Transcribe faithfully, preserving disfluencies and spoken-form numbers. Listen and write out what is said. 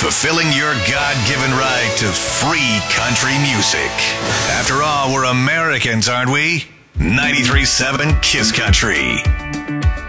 fulfilling your God-given right to free country music. After all, we're Americans, aren't we? ninety-three point seven Kiss Country.